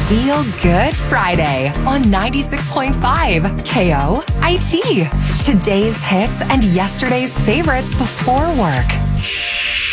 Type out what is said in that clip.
Feel Good Friday on 96.5 KOIT. Today's hits and yesterday's favorites before work.